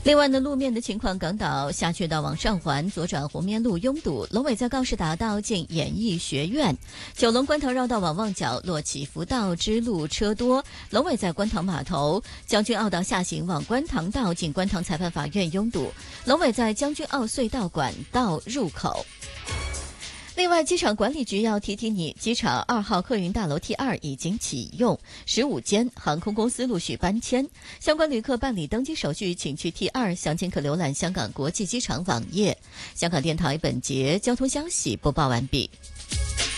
另外呢，路面的情况，港岛下去到往上环左转红棉路拥堵，龙尾在告士打道进演艺学院，九龙观塘绕道往旺角落起福道支路车多，龙尾在观塘码头，将军澳道下行往观塘道进观塘裁判法院拥堵，龙尾在将军澳隧道管道入口。另外，机场管理局要提你，机场2号客运大楼 T2 已经启用，15间航空公司陆续搬迁，相关旅客办理登机手续，请去 T2， 详情可浏览香港国际机场网页。香港电台本节交通消息播报完毕。